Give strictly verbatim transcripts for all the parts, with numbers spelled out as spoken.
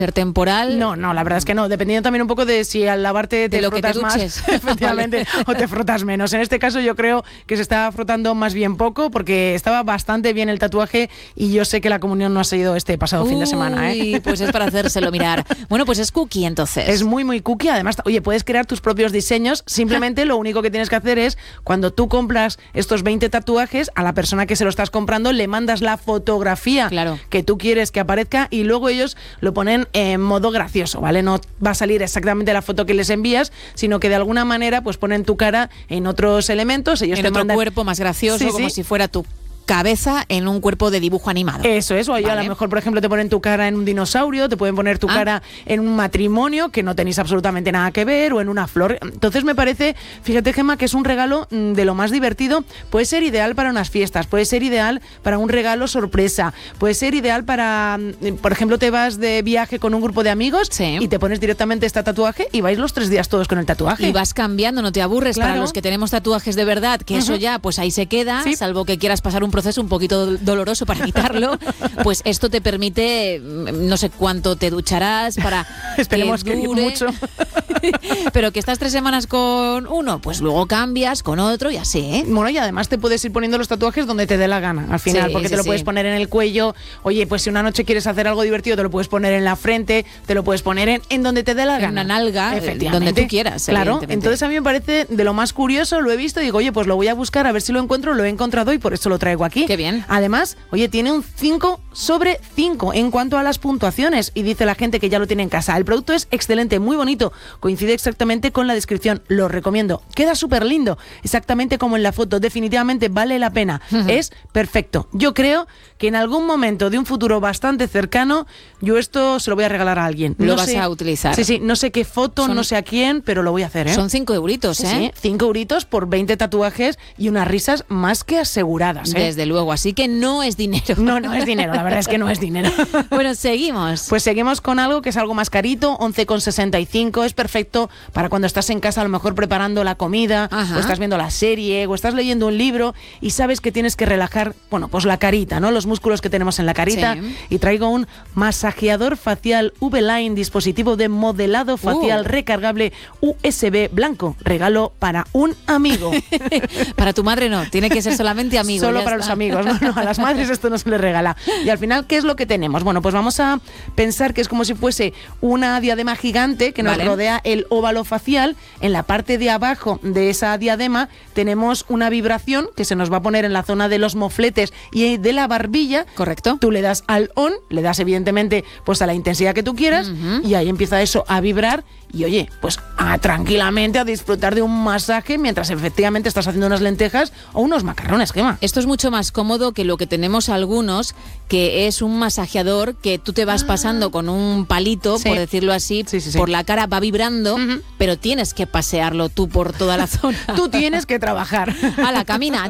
ser temporal. No, no, la verdad es que no. Dependiendo también un poco de si al lavarte te de lo frotas que te más, efectivamente, vale. o te frotas menos. En este caso yo creo que se está frotando más bien poco porque estaba bastante bien el tatuaje y yo sé que la comunión no ha sido este pasado Uy, fin de semana, ¿eh? Pues es para hacérselo mirar. Bueno, pues es cookie entonces. Es muy, muy cookie. Además, oye, puedes crear tus propios diseños. Simplemente lo único que tienes que hacer es, cuando tú compras estos veinte tatuajes, a la persona que se lo estás comprando le mandas la fotografía claro. que tú quieres que aparezca y luego ellos lo ponen en modo gracioso, ¿vale? No va a salir exactamente la foto que les envías, sino que de alguna manera pues ponen tu cara en otros elementos. Ellos en te otro mandan... cuerpo más gracioso, sí, como sí. si fuera tu cabeza en un cuerpo de dibujo animado. Eso es, o ahí vale. a lo mejor, por ejemplo, te ponen tu cara en un dinosaurio, te pueden poner tu ah. cara en un matrimonio que no tenéis absolutamente nada que ver, o en una flor. Entonces me parece, fíjate, Gemma, que es un regalo de lo más divertido. Puede ser ideal para unas fiestas, puede ser ideal para un regalo sorpresa, puede ser ideal para, por ejemplo, te vas de viaje con un grupo de amigos sí. y te pones directamente este tatuaje y vais los tres días todos con el tatuaje. Y vas cambiando, no te aburres. Claro. Para los que tenemos tatuajes de verdad, que uh-huh. eso ya, pues ahí se queda, sí. salvo que quieras pasar un proceso un poquito doloroso para quitarlo, pues esto te permite, no sé cuánto te ducharás para esperemos que, dure, que mucho, pero que estás tres semanas con uno, pues luego cambias con otro y así, ¿eh? Bueno, y además te puedes ir poniendo los tatuajes donde te dé la gana al final, sí, porque sí, te lo sí. puedes poner en el cuello. Oye, pues si una noche quieres hacer algo divertido, te lo puedes poner en la frente, te lo puedes poner en, en donde te dé la en gana, una nalga, donde tú quieras, claro. Entonces a mí me parece de lo más curioso, lo he visto y digo, oye, pues lo voy a buscar a ver si lo encuentro, lo he encontrado y por eso lo traigo aquí. Qué bien. Además, oye, tiene un cinco sobre cinco en cuanto a las puntuaciones y dice la gente que ya lo tiene en casa. El producto es excelente, muy bonito, coincide exactamente con la descripción, lo recomiendo. Queda súper lindo, exactamente como en la foto, definitivamente vale la pena, uh-huh. es perfecto. Yo creo que en algún momento de un futuro bastante cercano, yo esto se lo voy a regalar a alguien. Lo no vas sé, a utilizar. Sí, sí, no sé qué foto, son, no sé a quién, pero lo voy a hacer, ¿eh? Son cinco euritos, ¿eh? Sí, sí, cinco euritos por veinte tatuajes y unas risas más que aseguradas, ¿eh? Desde luego, así que no es dinero. No, no es dinero, la verdad es que no es dinero. Bueno, seguimos. Pues seguimos con algo que es algo más carito, once con sesenta y cinco, es perfecto para cuando estás en casa a lo mejor preparando la comida, Ajá. o estás viendo la serie, o estás leyendo un libro y sabes que tienes que relajar, bueno, pues la carita, ¿no? Los músculos que tenemos en la carita. Sí. Y traigo un masajeador facial V-Line, dispositivo de modelado facial uh. recargable U S B blanco, regalo para un amigo. Para tu madre no, tiene que ser solamente amigo. Solo para está. Los amigos, no, no, a las madres esto no se les regala. Y al final, ¿qué es lo que tenemos? Bueno, pues vamos a pensar que es como si fuese una diadema gigante que nos vale. rodea el óvalo facial. En la parte de abajo de esa diadema tenemos una vibración que se nos va a poner en la zona de los mofletes y de la barbilla. Correcto. Tú le das al on, le das evidentemente pues a la intensidad que tú quieras uh-huh. y ahí empieza eso a vibrar y oye, pues a, tranquilamente a disfrutar de un masaje mientras efectivamente estás haciendo unas lentejas o unos macarrones, Gemma. Esto es mucho más cómodo que lo que tenemos algunos, que es un masajeador que tú te vas ah. pasando con un palito, sí. por decirlo así, sí, sí, sí. por la cara, va vibrando, uh-huh. pero tienes que pasearlo tú por toda la zona. Tú tienes que trabajar. A la camina.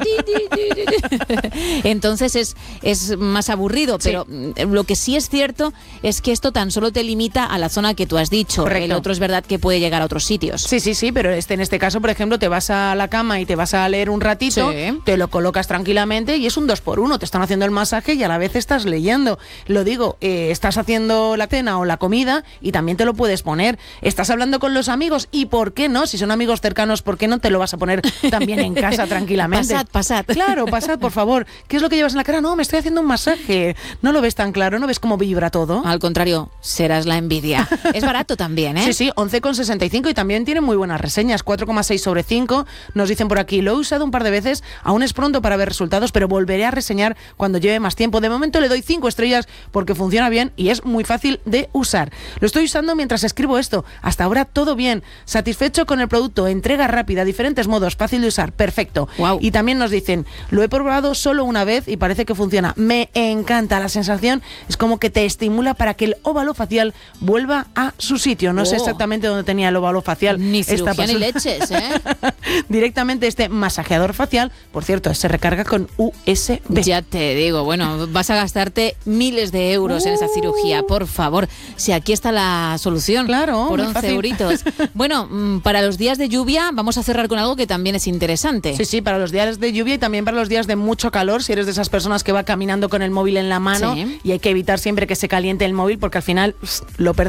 Entonces es, es más aburrido, sí. pero lo que sí es cierto es que esto tan solo te limita a la zona que tú has dicho. Correcto. El otro es verdad que puede llegar a otros sitios. Sí, sí, sí, pero este en este caso, por ejemplo, te vas a la cama y te vas a leer un ratito, sí. te lo colocas tranquilamente y es un dos por uno, te están haciendo el masaje y a la vez estás leyendo. Lo digo, eh, estás haciendo la cena o la comida y también te lo puedes poner. Estás hablando con los amigos y ¿por qué no? Si son amigos cercanos, ¿por qué no te lo vas a poner también en casa tranquilamente? Pasad, pasad. Claro, pasad, por favor. ¿Qué es lo que llevas en la cara? No, me estoy haciendo un masaje. ¿No lo ves tan claro? ¿No ves cómo vibra todo? Al contrario, serás la envidia. Es barato también, ¿eh? Sí, sí, once con sesenta y cinco y también tiene muy buenas reseñas, cuatro coma seis sobre cinco. Nos dicen por aquí, lo he usado un par de veces, aún es pronto para ver resultados, pero volveré a reseñar cuando lleve más tiempo. De momento le doy cinco estrellas porque funciona bien y es muy fácil de usar. Lo estoy usando mientras escribo esto. Hasta ahora todo bien. Satisfecho con el producto, entrega rápida, diferentes modos, fácil de usar, perfecto. Wow. Y también nos dicen, lo he probado solo una vez y parece que funciona. Me encanta, la sensación es como que te estimula para que el óvalo facial vuelva a su sitio. No oh. sé exactamente dónde tenía el óvalo facial. Ni cirugía ni leches, ¿eh? Directamente este masajeador facial, por cierto, se recarga con U S B. Ya te digo, bueno, vas a gastarte miles de euros uh. en esa cirugía, por favor. Si aquí está la solución, claro, por once euritos. Bueno, para los días de lluvia vamos a cerrar con algo que también es interesante. Sí, sí, para los días de lluvia y también para los días de mucho calor, si eres de esas personas que va caminando con el móvil en la mano, sí. y hay que evitar siempre que se caliente el móvil porque al final pss, lo perdemos.